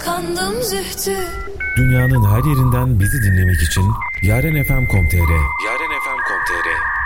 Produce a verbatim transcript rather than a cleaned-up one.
kandım zühtü. Dünyanın her yerinden bizi dinlemek için yarenfm nokta com nokta tr yarenfm nokta com nokta tr